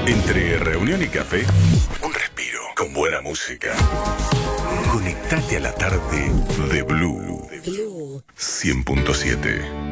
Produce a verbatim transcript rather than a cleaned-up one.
Entre reunión y café, un respiro con buena música. Conectate a la tarde de Blue cien punto siete.